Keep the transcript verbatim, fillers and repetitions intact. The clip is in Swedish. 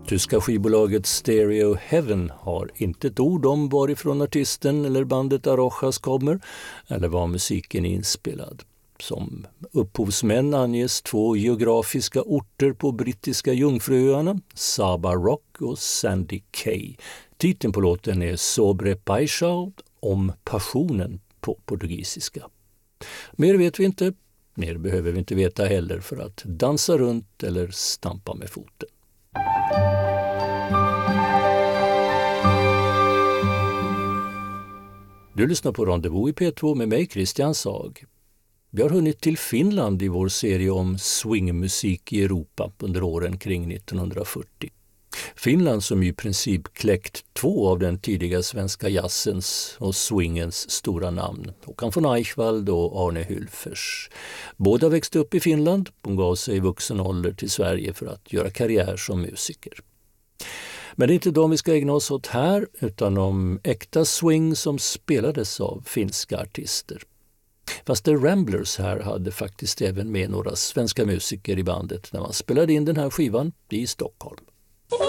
Tyska skivbolaget Stereo Heaven har inte ett ord om varifrån artisten eller bandet Arojas kommer eller var musiken är inspelad. Som upphovsmän anges två geografiska orter på brittiska Jungfruöarna, Saba Rock och Sandy Cay. Titeln på låten är Sobre Paixão, om passionen på portugisiska. Mer vet vi inte, mer behöver vi inte veta heller för att dansa runt eller stampa med foten. Du lyssnar på Rendezvous i P två med mig, Christian Sag. Vi har hunnit till Finland i vår serie om swingmusik i Europa under åren kring nittonhundrafyrtio. Finland som i princip kläckt två av den tidiga svenska jazzens och swingens stora namn, Håkan von Eichwald och Arne Hülfers. Båda växte upp i Finland och gav sig i vuxen ålder till Sverige för att göra karriär som musiker. Men det är inte de vi ska ägna oss åt här, utan om äkta swing som spelades av finska artister. Fast The Ramblers här hade faktiskt även med några svenska musiker i bandet när man spelade in den här skivan i Stockholm.